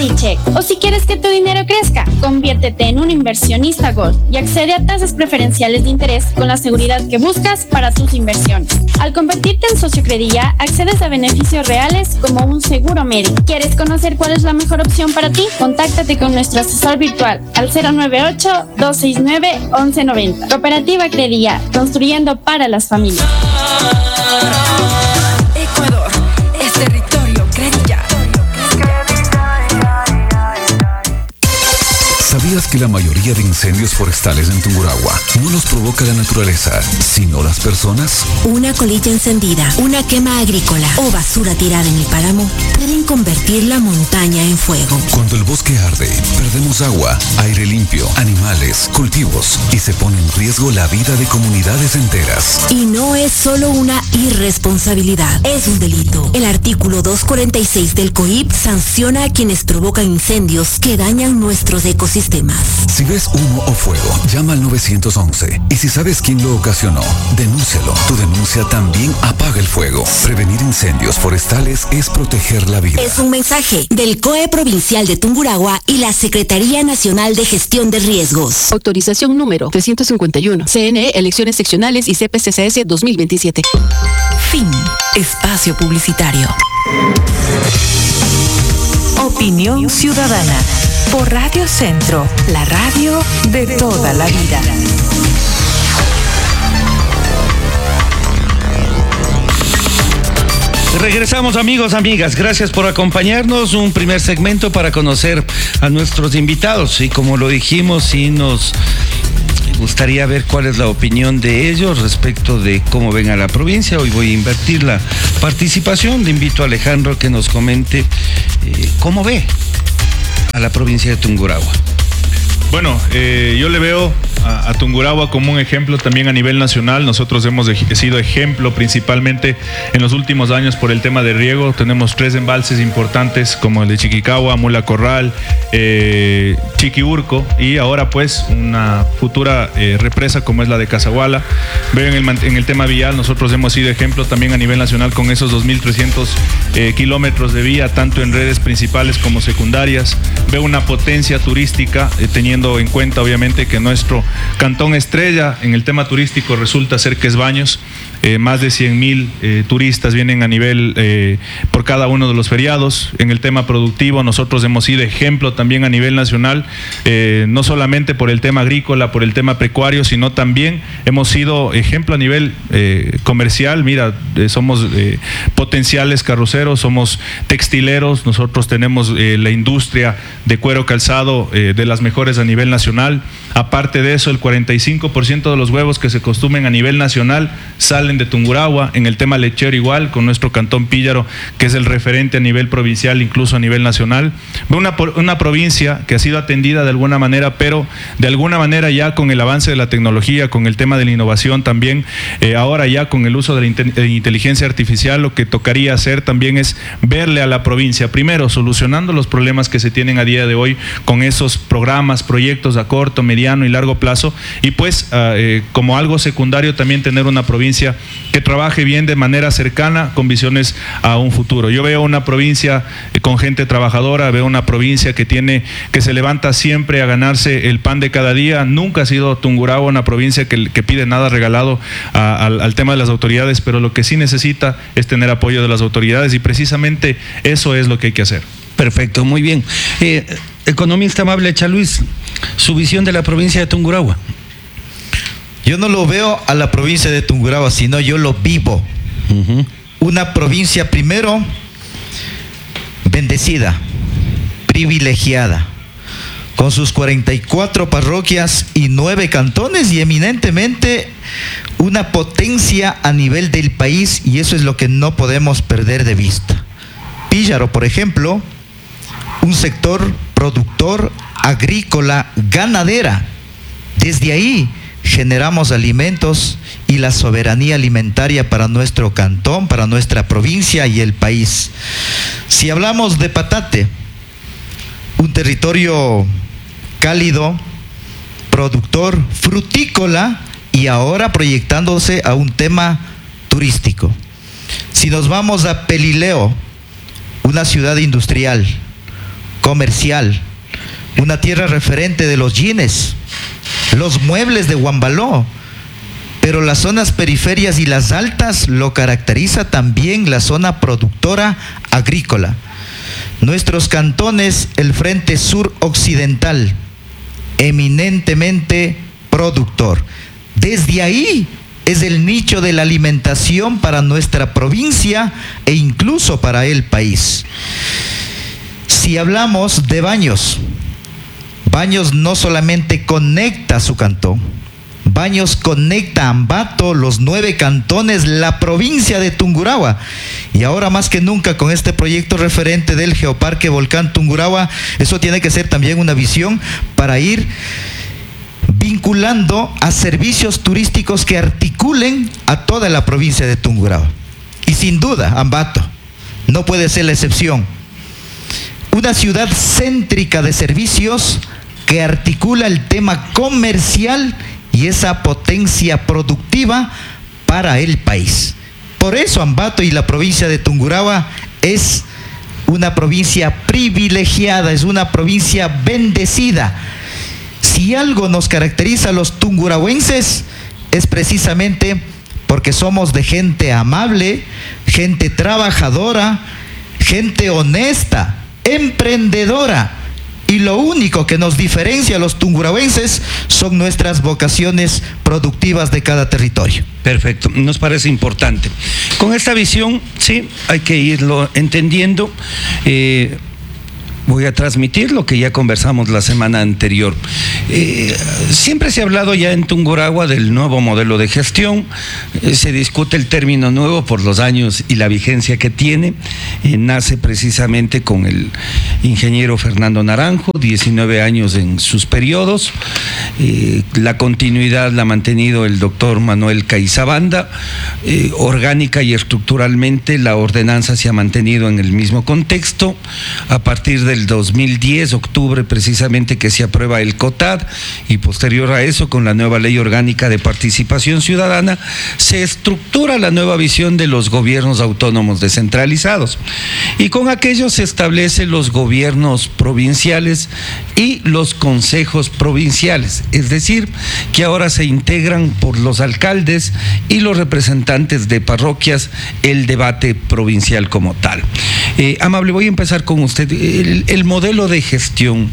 Check. O si quieres que tu dinero crezca, conviértete en un inversionista Gold y accede a tasas preferenciales de interés con la seguridad que buscas para tus inversiones. Al convertirte en socio Credilla, accedes a beneficios reales como un seguro médico. ¿Quieres conocer cuál es la mejor opción para ti? Contáctate con nuestro asesor virtual al 098-269-1190. Cooperativa Credilla, construyendo para las familias. Ecuador es territorio Credilla. ¿Sabías que la mayoría de incendios forestales en Tungurahua no los provoca la naturaleza, sino las personas? Una colilla encendida, una quema agrícola o basura tirada en el páramo pueden convertir la montaña en fuego. Cuando el bosque arde, perdemos agua, aire limpio, animales, cultivos y se pone en riesgo la vida de comunidades enteras. Y no es solo una irresponsabilidad, es un delito. El artículo 246 del COIP sanciona a quienes provocan incendios que dañan nuestros ecosistemas. Si ves humo o fuego, llama al 911. Y si sabes quién lo ocasionó, denúncialo. Tu denuncia también apaga el fuego. Prevenir incendios forestales es proteger la vida. Es un mensaje del COE Provincial de Tungurahua y la Secretaría Nacional de Gestión de Riesgos. Autorización número 351. CNE, elecciones seccionales y CPCCS 2027. Fin. Espacio publicitario. Opinión ciudadana. Por Radio Centro, la radio de toda la vida. Regresamos, amigos, amigas. Gracias por acompañarnos. Un primer segmento para conocer a nuestros invitados. Y como lo dijimos, sí nos gustaría ver cuál es la opinión de ellos respecto de cómo ven a la provincia. Hoy voy a invertir la participación. Le invito a Alejandro que nos comente cómo ve a la provincia de Tungurahua. Bueno, yo le veo a Tungurahua como un ejemplo también a nivel nacional. Nosotros hemos sido ejemplo principalmente en los últimos años por el tema de riego. Tenemos 3 embalses importantes como el de Chiquicahua, Mula Corral, Chiquiurco y ahora pues una futura represa como es la de Casaguala. Veo en el tema vial, nosotros hemos sido ejemplo también a nivel nacional con esos 2.300 kilómetros de vía, tanto en redes principales como secundarias. Veo una potencia turística, teniendo en cuenta obviamente que nuestro cantón estrella en el tema turístico resulta ser que es Baños. Más de 100,000 turistas vienen a nivel por cada uno de los feriados. En el tema productivo nosotros hemos sido ejemplo también a nivel nacional, no solamente por el tema agrícola, por el tema pecuario, sino también hemos sido ejemplo a nivel comercial. Mira, somos potenciales carroceros, somos textileros, nosotros tenemos la industria de cuero calzado de las mejores a nivel nacional. Aparte de eso, el 45% de los huevos que se consumen a nivel nacional salen de Tungurahua. En el tema lechero igual, con nuestro cantón Píllaro, que es el referente a nivel provincial, incluso a nivel nacional. Una provincia que ha sido atendida de alguna manera, pero de alguna manera ya con el avance de la tecnología, con el tema de la innovación también, ahora ya con el uso de la inteligencia artificial, lo que tocaría hacer también es verle a la provincia, primero solucionando los problemas que se tienen a día de hoy con esos programas, proyectos a corto, mediano y largo plazo, y pues como algo secundario también tener una provincia que trabaje bien de manera cercana con visiones a un futuro. Yo veo una provincia con gente trabajadora, veo una provincia que se levanta siempre a ganarse el pan de cada día. Nunca ha sido Tungurahua una provincia que pide nada regalado al tema de las autoridades, pero lo que sí necesita es tener apoyo de las autoridades y precisamente eso es lo que hay que hacer. Perfecto, muy bien. Economista amable Chaluis, su visión de la provincia de Tungurahua. Yo no lo veo a la provincia de Tungurahua, sino yo lo vivo. Una provincia, primero, bendecida, privilegiada, con sus 44 parroquias y 9 cantones, y eminentemente una potencia a nivel del país, y eso es lo que no podemos perder de vista. Píllaro, por ejemplo, un sector productor agrícola, ganadera. Desde ahí generamos alimentos y la soberanía alimentaria para nuestro cantón, para nuestra provincia y el país. Si hablamos de Patate, un territorio cálido, productor frutícola y ahora proyectándose a un tema turístico. Si nos vamos a Pelileo, una ciudad industrial, comercial, una tierra referente de los jeans, los muebles de Huambaló, pero las zonas periferias y las altas lo caracteriza también la zona productora agrícola. Nuestros cantones, el frente sur occidental, eminentemente productor. Desde ahí es el nicho de la alimentación para nuestra provincia e incluso para el país. Si hablamos de Baños, Baños no solamente conecta su cantón, Baños conecta a Ambato, los 9 cantones, la provincia de Tungurahua. Y ahora más que nunca con este proyecto referente del Geoparque Volcán Tungurahua, eso tiene que ser también una visión para ir vinculando a servicios turísticos que articulen a toda la provincia de Tungurahua. Y sin duda, Ambato no puede ser la excepción. Una ciudad céntrica de servicios que articula el tema comercial y esa potencia productiva para el país. Por eso Ambato y la provincia de Tungurahua es una provincia privilegiada, es una provincia bendecida. Si algo nos caracteriza a los tungurahuenses es precisamente porque somos de gente amable, gente trabajadora, gente honesta, emprendedora. Y lo único que nos diferencia a los tungurahuenses son nuestras vocaciones productivas de cada territorio. Perfecto, nos parece importante. Con esta visión, sí, hay que irlo entendiendo. Voy a transmitir lo que ya conversamos la semana anterior. Siempre se ha hablado ya en Tungurahua del nuevo modelo de gestión. Se discute el término nuevo por los años y la vigencia que tiene. Nace precisamente con el ingeniero Fernando Naranjo, 19 años en sus periodos. La continuidad la ha mantenido el doctor Manuel Caizabanda. Orgánica y estructuralmente la ordenanza se ha mantenido en el mismo contexto. A partir del 2010, octubre precisamente, que se aprueba el COTAD, y posterior a eso con la nueva ley orgánica de participación ciudadana, se estructura la nueva visión de los gobiernos autónomos descentralizados, y con aquello se establecen los gobiernos provinciales y los consejos provinciales, es decir, que ahora se integran por los alcaldes y los representantes de parroquias el debate provincial como tal. Amable, voy a empezar con usted. El modelo de gestión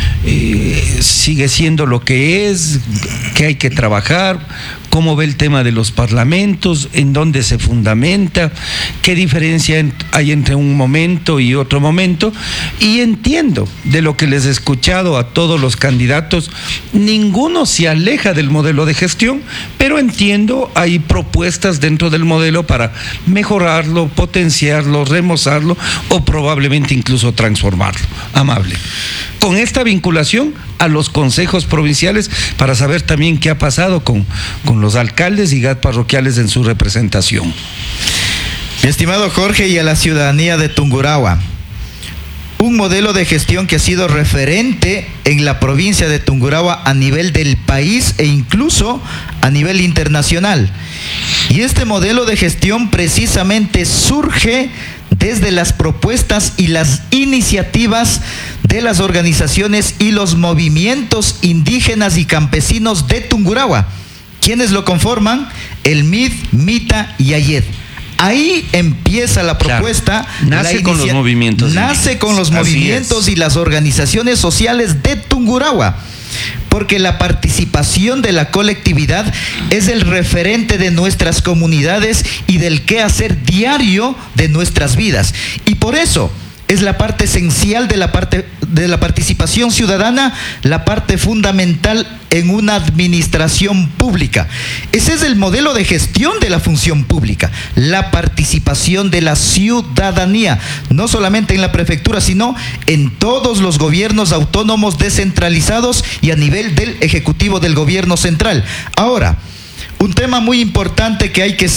sigue siendo lo que es, que hay que trabajar. ¿Cómo ve el tema de los parlamentos? ¿En dónde se fundamenta? ¿Qué diferencia hay entre un momento y otro momento? Y entiendo de lo que les he escuchado a todos los candidatos, ninguno se aleja del modelo de gestión, pero entiendo hay propuestas dentro del modelo para mejorarlo, potenciarlo, remozarlo o probablemente incluso transformarlo. Amable. Con esta vinculación a los consejos provinciales para saber también qué ha pasado con los alcaldes y GAT parroquiales en su representación. Mi estimado Jorge, y a la ciudadanía de Tungurahua, un modelo de gestión que ha sido referente en la provincia de Tungurahua a nivel del país e incluso a nivel internacional. Y este modelo de gestión precisamente surge desde las propuestas y las iniciativas de las organizaciones y los movimientos indígenas y campesinos de Tungurahua. ¿Quiénes lo conforman? El MID, MITA y AYED. Ahí empieza la propuesta. Claro, nace con los movimientos. Nace con los movimientos y las organizaciones sociales de Tungurahua. Porque la participación de la colectividad es el referente de nuestras comunidades y del quehacer diario de nuestras vidas. Y por eso es la parte esencial de la participación ciudadana, la parte fundamental en una administración pública. Ese es el modelo de gestión de la función pública, la participación de la ciudadanía, no solamente en la prefectura, sino en todos los gobiernos autónomos descentralizados y a nivel del Ejecutivo del Gobierno Central. Ahora, un tema muy importante que hay que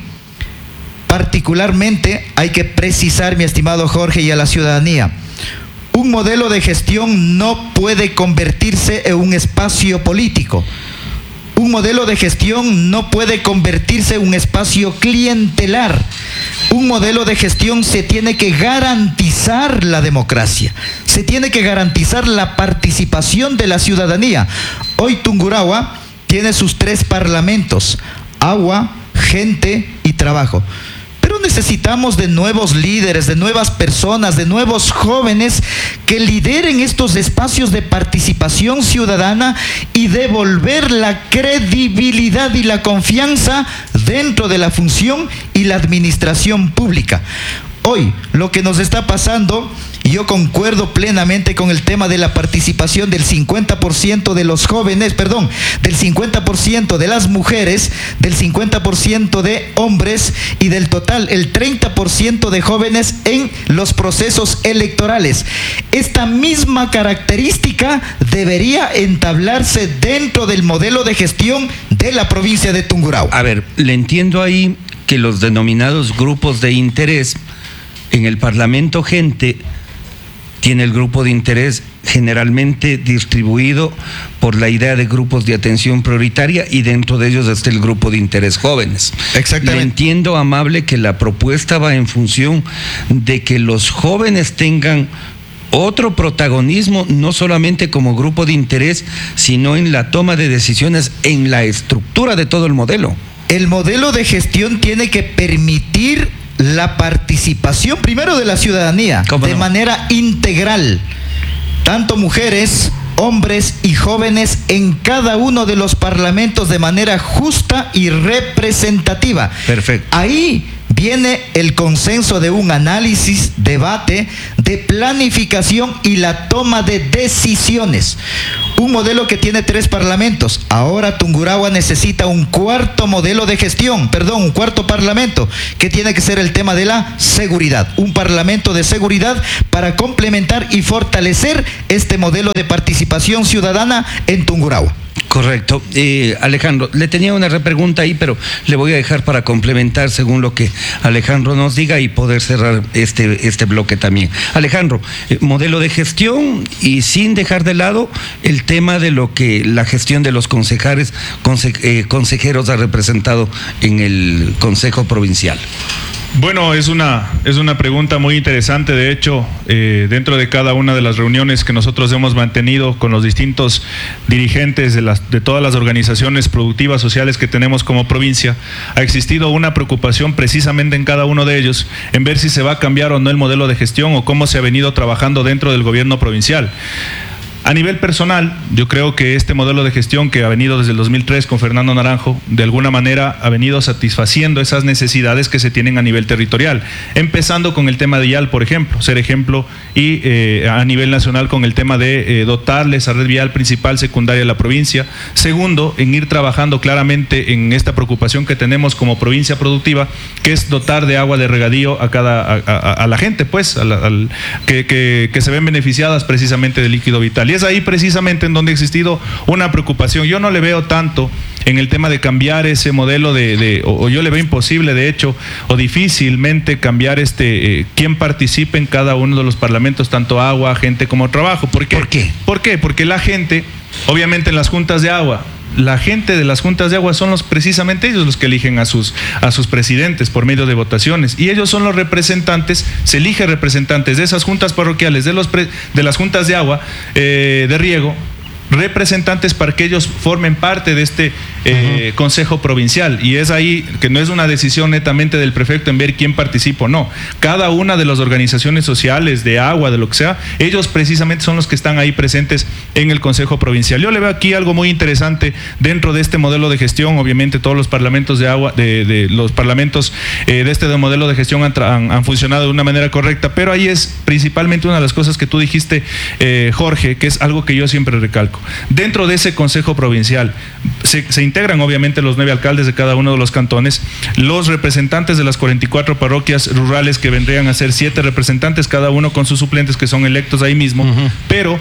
particularmente hay que precisar, mi estimado Jorge, y a la ciudadanía. Un modelo de gestión no puede convertirse en un espacio político. Un modelo de gestión no puede convertirse en un espacio clientelar. Un modelo de gestión se tiene que garantizar la democracia, se tiene que garantizar la participación de la ciudadanía. Hoy Tungurahua tiene sus 3 parlamentos: agua, gente y trabajo. Pero necesitamos de nuevos líderes, de nuevas personas, de nuevos jóvenes que lideren estos espacios de participación ciudadana y devolver la credibilidad y la confianza dentro de la función y la administración pública. Hoy, lo que nos está pasando, y yo concuerdo plenamente con el tema de la participación del 50% de los jóvenes, del 50% de las mujeres, del 50% de hombres y del total, el 30% de jóvenes en los procesos electorales. Esta misma característica debería entablarse dentro del modelo de gestión de la provincia de Tungurahua. A ver, le entiendo ahí que los denominados grupos de interés en el Parlamento Gente tiene el grupo de interés generalmente distribuido por la idea de grupos de atención prioritaria y dentro de ellos está el grupo de interés jóvenes. Exactamente. Le entiendo, Amable, que la propuesta va en función de que los jóvenes tengan otro protagonismo, no solamente como grupo de interés, sino en la toma de decisiones, en la estructura de todo el modelo. El modelo de gestión tiene que permitir la participación primero de la ciudadanía de manera integral, tanto mujeres, hombres y jóvenes en cada uno de los parlamentos de manera justa y representativa. Perfecto. Ahí viene el consenso de un análisis, debate, de planificación y la toma de decisiones. Un modelo que tiene 3 parlamentos. Ahora Tungurahua necesita un cuarto modelo de gestión, un cuarto parlamento, que tiene que ser el tema de la seguridad. Un parlamento de seguridad para complementar y fortalecer este modelo de participación ciudadana en Tungurahua. Correcto. Alejandro, le tenía una repregunta ahí, pero le voy a dejar para complementar según lo que Alejandro nos diga y poder cerrar este bloque también. Alejandro, modelo de gestión y sin dejar de lado el tema de lo que la gestión de los consejeros ha representado en el Consejo Provincial. Bueno, es una pregunta muy interesante. De hecho, dentro de cada una de las reuniones que nosotros hemos mantenido con los distintos dirigentes de todas las organizaciones productivas sociales que tenemos como provincia, ha existido una preocupación precisamente en cada uno de ellos en ver si se va a cambiar o no el modelo de gestión o cómo se ha venido trabajando dentro del gobierno provincial. A nivel personal, yo creo que este modelo de gestión que ha venido desde el 2003 con Fernando Naranjo, de alguna manera ha venido satisfaciendo esas necesidades que se tienen a nivel territorial, empezando con el tema de IAL, por ejemplo, ser ejemplo, y a nivel nacional con el tema de dotarle esa red vial principal, secundaria de la provincia. Segundo, en ir trabajando claramente en esta preocupación que tenemos como provincia productiva, que es dotar de agua de regadío a la gente, pues, que se ven beneficiadas precisamente del líquido vital. Y es ahí precisamente en donde ha existido una preocupación. Yo no le veo tanto en el tema de cambiar ese modelo o yo le veo imposible, de hecho, o difícilmente cambiar quién participe en cada uno de los parlamentos, tanto agua, gente como trabajo. ¿Por qué? Porque la gente, obviamente en las juntas de agua, la gente de las juntas de agua son precisamente ellos los que eligen a sus presidentes por medio de votaciones, y ellos son los representantes, se eligen representantes de esas juntas parroquiales, de las juntas de agua, de riego, representantes para que ellos formen parte de este Consejo Provincial. Y es ahí que no es una decisión netamente del prefecto en ver quién participa o no. Cada una de las organizaciones sociales, de agua, de lo que sea, ellos precisamente son los que están ahí presentes en el Consejo Provincial. Yo le veo aquí algo muy interesante dentro de este modelo de gestión. Obviamente todos los parlamentos de agua, los parlamentos de este modelo de gestión han funcionado de una manera correcta, pero ahí es principalmente una de las cosas que tú dijiste, Jorge, que es algo que yo siempre recalco. Dentro de ese Consejo Provincial se integran obviamente los 9 alcaldes de cada uno de los cantones, los representantes de las 44 parroquias rurales, que vendrían a ser 7 representantes, cada uno con sus suplentes que son electos ahí mismo, pero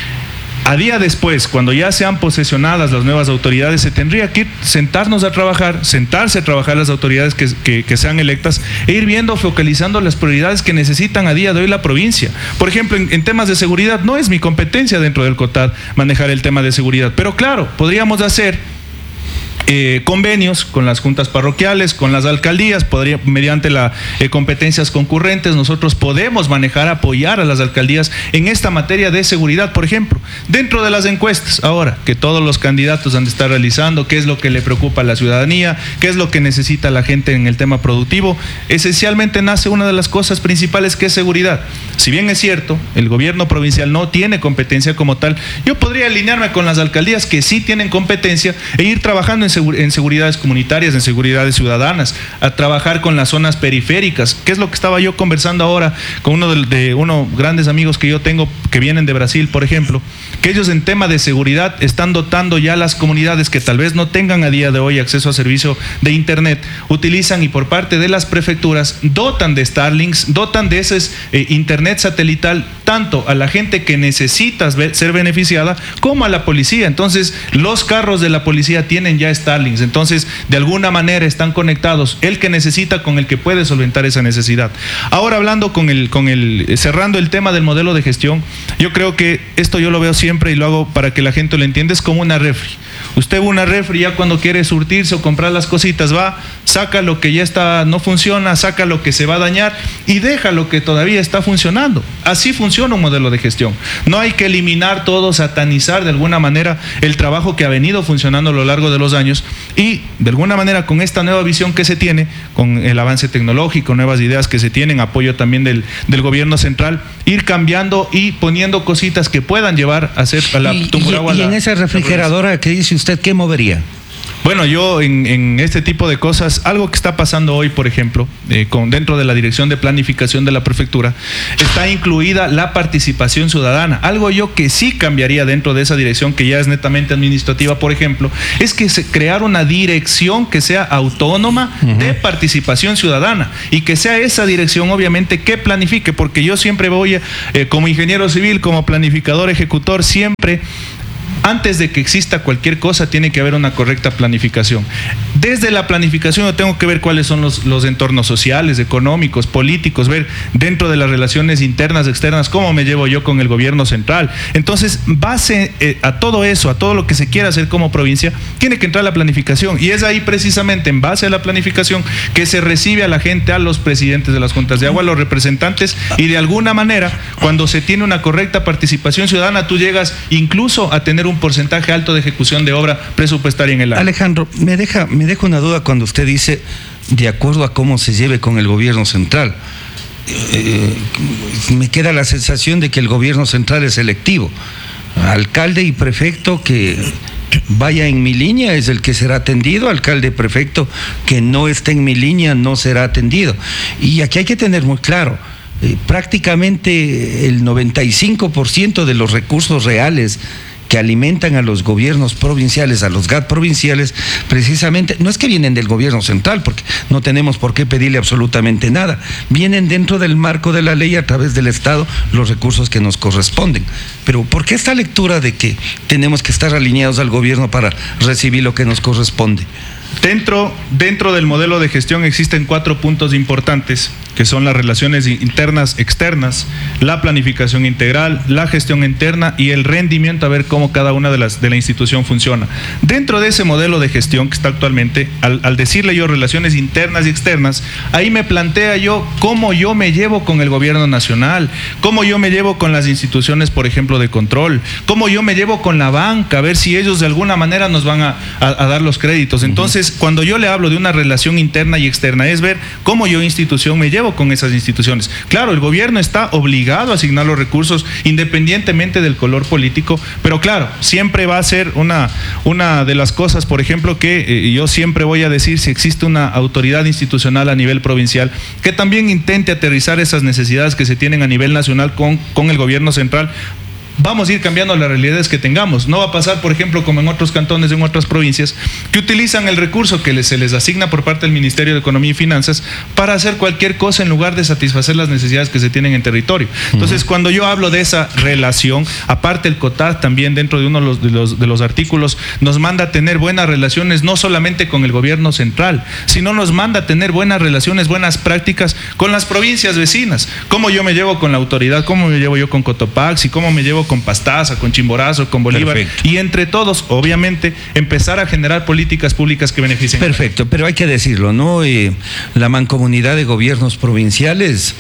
a día después, cuando ya sean posesionadas las nuevas autoridades, se tendría que sentarse a trabajar las autoridades que sean electas, e ir viendo, focalizando las prioridades que necesitan a día de hoy la provincia. Por ejemplo, en temas de seguridad, no es mi competencia dentro del COTAD manejar el tema de seguridad, pero claro, podríamos hacer convenios con las juntas parroquiales, con las alcaldías, mediante las competencias concurrentes, nosotros podemos manejar, apoyar a las alcaldías en esta materia de seguridad. Por ejemplo, dentro de las encuestas, ahora que todos los candidatos han de estar realizando, qué es lo que le preocupa a la ciudadanía, qué es lo que necesita la gente en el tema productivo, esencialmente nace una de las cosas principales, que es seguridad. Si bien es cierto, el gobierno provincial no tiene competencia como tal, yo podría alinearme con las alcaldías que sí tienen competencia e ir trabajando en seguridades comunitarias, en seguridades ciudadanas, a trabajar con las zonas periféricas, que es lo que estaba yo conversando ahora con unos grandes amigos que yo tengo que vienen de Brasil, por ejemplo, que ellos en tema de seguridad están dotando ya las comunidades que tal vez no tengan a día de hoy acceso a servicio de internet, utilizan y por parte de las prefecturas dotan de Starlinks, dotan de ese internet satelital tanto a la gente que necesita ser beneficiada como a la policía. Entonces los carros de la policía tienen ya Starlinks, entonces de alguna manera están conectados el que necesita con el que puede solventar esa necesidad. Ahora hablando cerrando el tema del modelo de gestión, yo creo que esto yo lo veo siempre y lo hago para que la gente lo entienda, es como una refri. Usted ve una refri, ya cuando quiere surtirse o comprar las cositas, va, saca lo que ya no funciona, saca lo que se va a dañar y deja lo que todavía está funcionando. Así funciona un modelo de gestión. No hay que eliminar todo, satanizar de alguna manera el trabajo que ha venido funcionando a lo largo de los años y de alguna manera con esta nueva visión que se tiene, con el avance tecnológico, nuevas ideas que se tienen, apoyo también del gobierno central, ir cambiando y poniendo cositas que puedan llevar a hacer a la Tungurahua. Y en esa refrigeradora que dice usted, ¿qué movería? Bueno, yo en este tipo de cosas, algo que está pasando hoy, por ejemplo, dentro de la Dirección de Planificación de la Prefectura, está incluida la participación ciudadana. Algo yo que sí cambiaría dentro de esa dirección, que ya es netamente administrativa, por ejemplo, es que crear una dirección que sea autónoma de participación ciudadana y que sea esa dirección, obviamente, que planifique, porque yo siempre voy, como ingeniero civil, como planificador, ejecutor, siempre... Antes de que exista cualquier cosa, tiene que haber una correcta planificación. Desde la planificación yo tengo que ver cuáles son los entornos sociales, económicos, políticos, ver dentro de las relaciones internas, externas, cómo me llevo yo con el gobierno central. Entonces, base a todo eso, a todo lo que se quiera hacer como provincia, tiene que entrar la planificación. Y es ahí precisamente, en base a la planificación, que se recibe a la gente, a los presidentes de las juntas de agua, a los representantes, y de alguna manera, cuando se tiene una correcta participación ciudadana, tú llegas incluso a tener un porcentaje alto de ejecución de obra presupuestaria en el año. Alejandro, me deja una duda cuando usted dice de acuerdo a cómo se lleve con el gobierno central. Me queda la sensación de que el gobierno central es selectivo. Alcalde y prefecto que vaya en mi línea es el que será atendido, alcalde, prefecto que no esté en mi línea no será atendido. Y aquí hay que tener muy claro, prácticamente el 95% de los recursos reales que alimentan a los gobiernos provinciales, a los GAT provinciales, precisamente, no es que vienen del gobierno central, porque no tenemos por qué pedirle absolutamente nada, vienen dentro del marco de la ley a través del Estado los recursos que nos corresponden. Pero ¿por qué esta lectura de que tenemos que estar alineados al gobierno para recibir lo que nos corresponde? Dentro del modelo de gestión existen 4 puntos importantes, que son las relaciones internas, externas, la planificación integral, la gestión interna y el rendimiento, a ver cómo cada una de la institución funciona. Dentro de ese modelo de gestión que está actualmente, al decirle yo relaciones internas y externas, ahí me plantea yo cómo yo me llevo con el gobierno nacional, cómo yo me llevo con las instituciones, por ejemplo, de control, cómo yo me llevo con la banca, a ver si ellos de alguna manera nos van a dar los créditos. Entonces, cuando yo le hablo de una relación interna y externa, es ver cómo yo institución me llevo con esas instituciones. Claro, el gobierno está obligado a asignar los recursos independientemente del color político, pero claro, siempre va a ser una de las cosas, por ejemplo, que yo siempre voy a decir, si existe una autoridad institucional a nivel provincial que también intente aterrizar esas necesidades que se tienen a nivel nacional con el gobierno central, vamos a ir cambiando las realidades que tengamos. No va a pasar, por ejemplo, como en otros cantones, en otras provincias, que utilizan el recurso que se les asigna por parte del Ministerio de Economía y Finanzas para hacer cualquier cosa en lugar de satisfacer las necesidades que se tienen en territorio. Entonces, cuando yo hablo de esa relación, aparte el COTAD también dentro de uno de los artículos nos manda a tener buenas relaciones no solamente con el gobierno central, sino nos manda a tener buenas relaciones, buenas prácticas con las provincias vecinas. Cómo yo me llevo con la autoridad, cómo me llevo yo con Cotopaxi, cómo me llevo Río, con Pastaza, con Chimborazo, con Bolívar. Perfecto. Y entre todos, obviamente, empezar a generar políticas públicas que beneficien. Perfecto, pero hay que decirlo, ¿no? La mancomunidad de gobiernos provinciales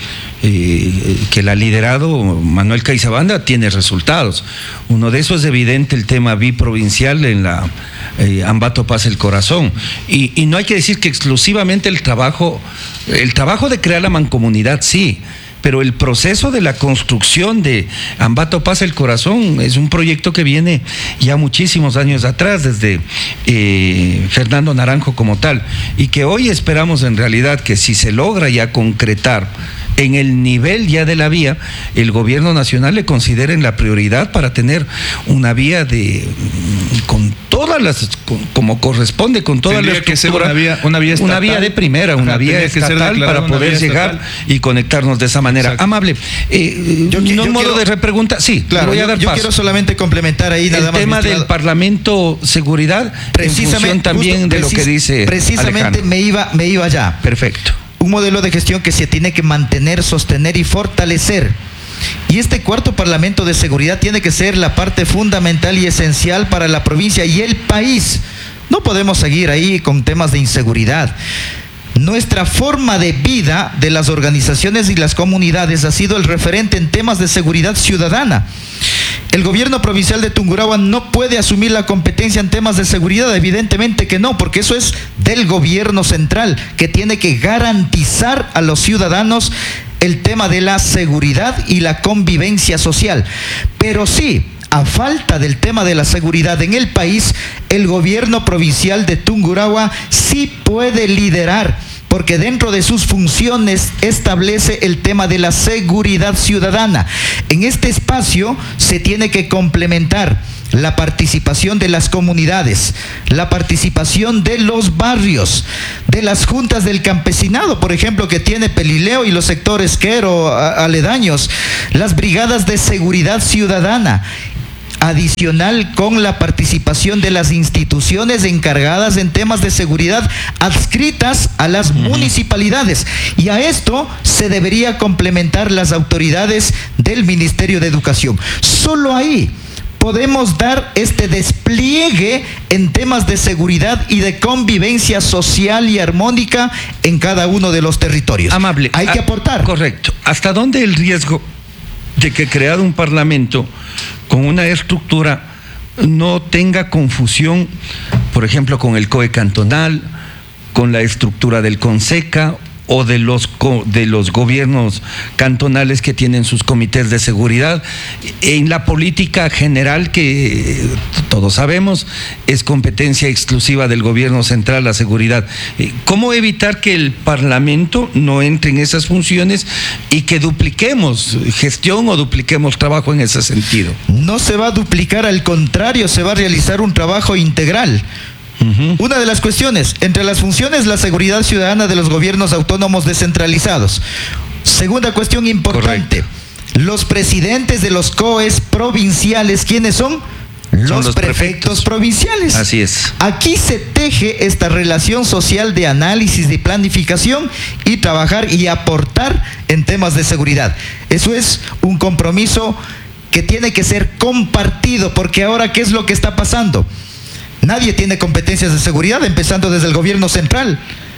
que la ha liderado Manuel Caizabanda tiene resultados. Uno de esos es evidente el tema biprovincial en la Ambato Paz el Corazón. Y no hay que decir que exclusivamente el trabajo de crear la mancomunidad, sí, pero el proceso de la construcción de Ambato Paz el Corazón es un proyecto que viene ya muchísimos años atrás, desde Fernando Naranjo como tal, y que hoy esperamos en realidad que si se logra ya concretar en el nivel ya de la vía, el gobierno nacional le considere la prioridad para tener una vía con todas las, como corresponde, con toda la estructura, una vía estatal, una vía de primera, una vía estatal para poder llegar y conectarnos de esa manera. Exacto. Amable, un modo de repregunta, sí, claro, voy a dar yo paso. Quiero solamente complementar ahí nada más. El tema del Parlamento, seguridad, precisamente, en función también de lo que dice precisamente Alejandro. me iba allá. Perfecto. Un modelo de gestión que se tiene que mantener, sostener y fortalecer. Y este cuarto Parlamento de Seguridad tiene que ser la parte fundamental y esencial para la provincia y el país. No podemos seguir ahí con temas de inseguridad. Nuestra forma de vida de las organizaciones y las comunidades ha sido el referente en temas de seguridad ciudadana. El gobierno provincial de Tungurahua no puede asumir la competencia en temas de seguridad, evidentemente que no, porque eso es del gobierno central, que tiene que garantizar a los ciudadanos el tema de la seguridad y la convivencia social. Pero sí, a falta del tema de la seguridad en el país, el gobierno provincial de Tungurahua sí puede liderar, porque dentro de sus funciones establece el tema de la seguridad ciudadana. En este espacio se tiene que complementar la participación de las comunidades, la participación de los barrios, de las juntas del campesinado, por ejemplo, que tiene Pelileo y los sectores Quero, aledaños, las brigadas de seguridad ciudadana, adicional con la participación de las instituciones encargadas en temas de seguridad adscritas a las municipalidades. Y a esto se debería complementar las autoridades del Ministerio de Educación. Solo ahí podemos dar este despliegue en temas de seguridad y de convivencia social y armónica en cada uno de los territorios. Amable. Hay que aportar. Correcto. ¿Hasta dónde el riesgo de que creado un parlamento con una estructura no tenga confusión, por ejemplo, con el COE cantonal, con la estructura del CONSECA o de los gobiernos cantonales que tienen sus comités de seguridad, en la política general que todos sabemos es competencia exclusiva del gobierno central, la seguridad? ¿Cómo evitar que el Parlamento no entre en esas funciones y que dupliquemos gestión o dupliquemos trabajo en ese sentido? No se va a duplicar, al contrario, se va a realizar un trabajo integral. Una de las cuestiones, entre las funciones, la seguridad ciudadana de los gobiernos autónomos descentralizados. Segunda cuestión importante, correcto, los presidentes de los COEs provinciales, ¿quiénes son? Los prefectos provinciales. Así es. Aquí se teje esta relación social de análisis, de planificación y trabajar y aportar en temas de seguridad. Eso es un compromiso que tiene que ser compartido, porque ahora, ¿qué es lo que está pasando? Nadie tiene competencias de seguridad, empezando desde el gobierno central.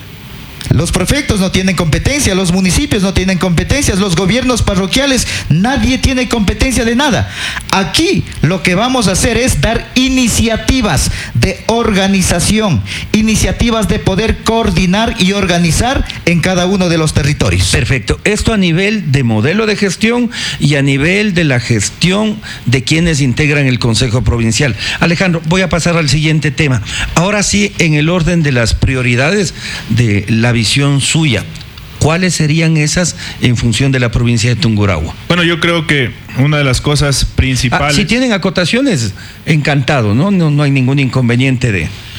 Los prefectos no tienen competencia, los municipios no tienen competencias, los gobiernos parroquiales, nadie tiene competencia de nada. Aquí lo que vamos a hacer es dar iniciativas de organización, iniciativas de poder coordinar y organizar en cada uno de los territorios. Perfecto. Esto a nivel de modelo de gestión y a nivel de la gestión de quienes integran el Consejo Provincial. Alejandro, voy a pasar al siguiente tema. Ahora sí, en el orden de las prioridades de la visión suya, ¿cuáles serían esas en función de la provincia de Tungurahua? Bueno, yo creo que una de las cosas principales... si tienen acotaciones, encantado, ¿no? No hay ningún inconveniente de...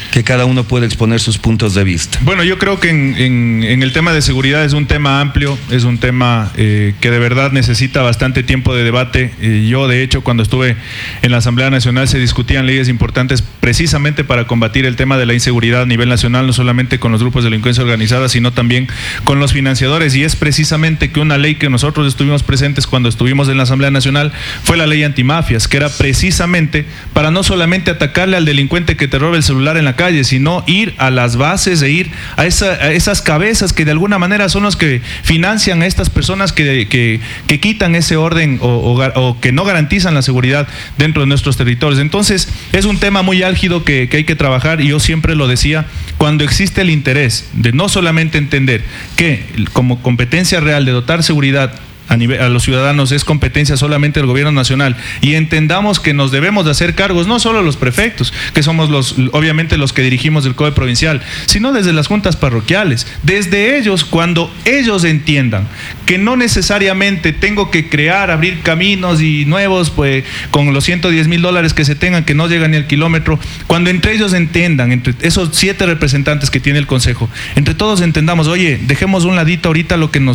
que cada uno puede exponer sus puntos de vista. Bueno, yo creo que en el tema de seguridad es un tema amplio, es un tema que de verdad necesita bastante tiempo de debate. Yo, de hecho, cuando estuve en la Asamblea Nacional se discutían leyes importantes precisamente para combatir el tema de la inseguridad a nivel nacional, no solamente con los grupos de delincuencia organizada, sino también con los financiadores, y es precisamente que una ley que nosotros estuvimos presentes cuando estuvimos en la Asamblea Nacional fue la ley antimafias, que era precisamente para no solamente atacarle al delincuente que te roba el celular en la calle, sino ir a las bases, e ir a esas cabezas que de alguna manera son los que financian a estas personas que quitan ese orden o que no garantizan la seguridad dentro de nuestros territorios. Entonces es un tema muy álgido que hay que trabajar, y yo siempre lo decía, cuando existe el interés de no solamente entender que como competencia real de dotar seguridad a los ciudadanos es competencia solamente del gobierno nacional, y entendamos que nos debemos de hacer cargos, no solo los prefectos, que somos obviamente los que dirigimos el COE provincial, sino desde las juntas parroquiales, desde ellos, cuando ellos entiendan que no necesariamente tengo que abrir caminos y nuevos, pues con los $110,000 que se tengan, que no llegan ni al kilómetro, cuando entre ellos entiendan, entre esos 7 representantes que tiene el Consejo, entre todos entendamos, oye, dejemos un ladito ahorita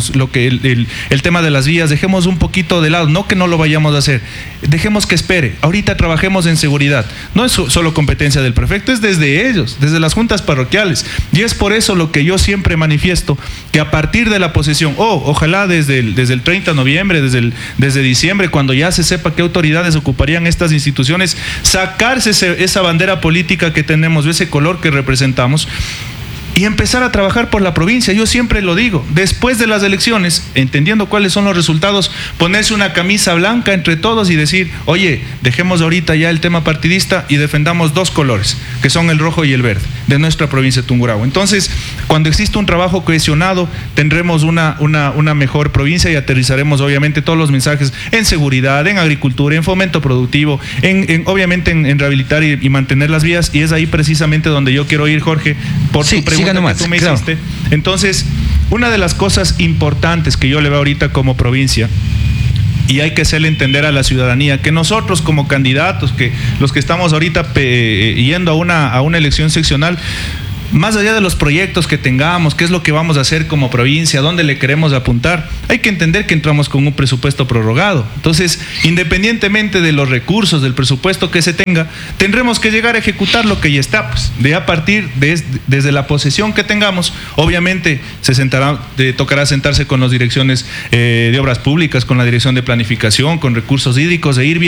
el tema de las vías, dejemos un poquito de lado, no que no lo vayamos a hacer, dejemos que espere, ahorita trabajemos en seguridad. No es solo competencia del prefecto, es desde ellos, desde las juntas parroquiales, y es por eso lo que yo siempre manifiesto, que a partir de la posesión, ojalá desde el 30 de noviembre, desde diciembre, cuando ya se sepa qué autoridades ocuparían estas instituciones, sacarse esa bandera política que tenemos, ese color que representamos, y empezar a trabajar por la provincia. Yo siempre lo digo, después de las elecciones, entendiendo cuáles son los resultados, ponerse una camisa blanca entre todos y decir, oye, dejemos ahorita ya el tema partidista y defendamos 2 colores, que son el rojo y el verde, de nuestra provincia de Tungurahua. Entonces, cuando existe un trabajo cohesionado, tendremos una mejor provincia, y aterrizaremos obviamente todos los mensajes en seguridad, en agricultura, en fomento productivo, obviamente en rehabilitar y mantener las vías, y es ahí precisamente donde yo quiero ir, Jorge, por tu pregunta que tú me hiciste. Entonces, una de las cosas importantes que yo le veo ahorita como provincia, y hay que hacerle entender a la ciudadanía, que nosotros como candidatos, que los que estamos ahorita yendo a una elección seccional, más allá de los proyectos que tengamos, qué es lo que vamos a hacer como provincia, dónde le queremos apuntar, hay que entender que entramos con un presupuesto prorrogado. Entonces, independientemente de los recursos, del presupuesto que se tenga, tendremos que llegar a ejecutar lo que ya está, pues, de a partir desde la posesión que tengamos. Obviamente tocará sentarse con las direcciones de obras públicas, con la dirección de planificación, con recursos hídricos, e ir viendo